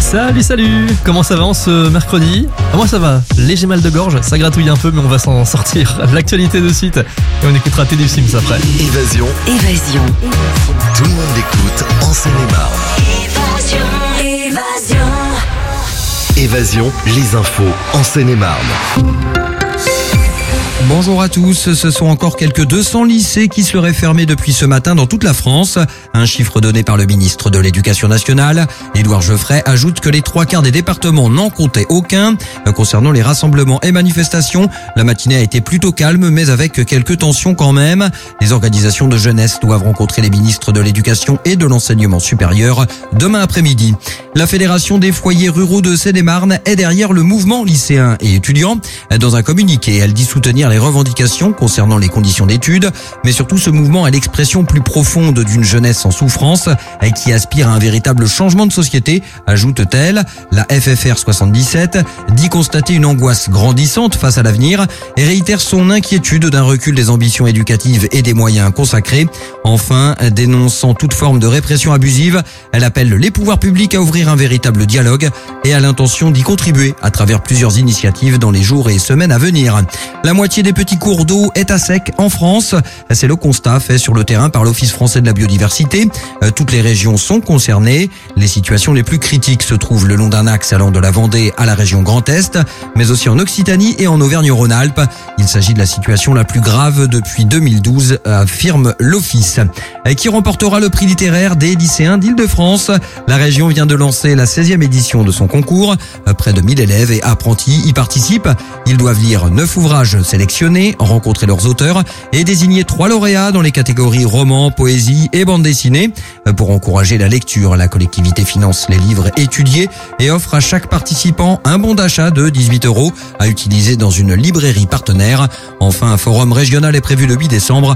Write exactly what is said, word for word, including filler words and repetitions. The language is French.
Salut, salut. Comment ça va en ce mercredi? Ah, moi ça va, léger mal de gorge, ça gratouille un peu mais on va s'en sortir. L'actualité de suite et on écoutera Teddy Sims après. Évasion. Évasion. Tout le monde l'écoute en Seine-et-Marne. Évasion. Évasion. Évasion, les infos en Seine-et-Marne. Bonjour à tous, ce sont encore quelques deux cents lycées qui seraient fermés depuis ce matin dans toute la France. Un chiffre donné par le ministre de l'Éducation nationale. Édouard Geoffrey ajoute que les trois quarts des départements n'en comptaient aucun. Concernant les rassemblements et manifestations, la matinée a été plutôt calme mais avec quelques tensions quand même. Les organisations de jeunesse doivent rencontrer les ministres de l'Éducation et de l'Enseignement supérieur demain après-midi. La Fédération des foyers ruraux de Seine-et-Marne est derrière le mouvement lycéen et étudiant. Dans un communiqué, elle dit soutenir les revendications concernant les conditions d'études, mais surtout ce mouvement est l'expression plus profonde d'une jeunesse en souffrance qui aspire à un véritable changement de société, ajoute-t-elle. La F F R soixante-dix-sept dit constater une angoisse grandissante face à l'avenir et réitère son inquiétude d'un recul des ambitions éducatives et des moyens consacrés. Enfin, dénonçant toute forme de répression abusive, elle appelle les pouvoirs publics à ouvrir un véritable dialogue et a l'intention d'y contribuer à travers plusieurs initiatives dans les jours et semaines à venir. La moitié des petits cours d'eau est à sec en France. C'est le constat fait sur le terrain par l'Office français de la biodiversité. Toutes les régions sont concernées. Les situations les plus critiques se trouvent le long d'un axe allant de la Vendée à la région Grand Est, mais aussi en Occitanie et en Auvergne-Rhône-Alpes. Il s'agit de la situation la plus grave depuis deux mille douze, affirme l'Office. Qui remportera le prix littéraire des lycéens d'Île-de-France? La région vient de lancer la seizième édition de son concours. Près de mille élèves et apprentis y participent. Ils doivent lire neuf ouvrages sélectionnés, rencontrer leurs auteurs et désigner trois lauréats dans les catégories roman, poésie et bande dessinée. Pour encourager la lecture, la collectivité finance les livres étudiés et offre à chaque participant un bon d'achat de dix-huit euros à utiliser dans une librairie partenaire. Enfin, un forum régional est prévu le huit décembre